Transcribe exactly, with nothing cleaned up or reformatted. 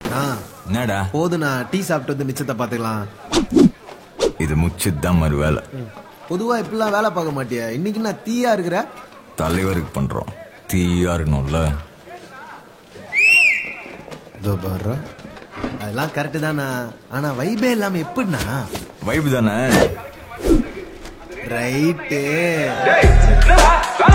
என்னடா போதுண்ணா, டீ சாப்பிட்டு வந்து மிச்சத்தை பாத்துக்கலாம். இது முச்சுதான் மறு வேலை. பொதுவா இப்பெல்லாம் வேலை பார்க்க மாட்டியா? இன்னைக்கு நான் தீயா இருக்கிற தலைவருக்கு பண்றோம், தீயா இருக்கணும்ல. அதெல்லாம் கரெக்டு தானா, ஆனா வைபே இல்லாம எப்படின்னா? வைப் தானே. ரைட்டு.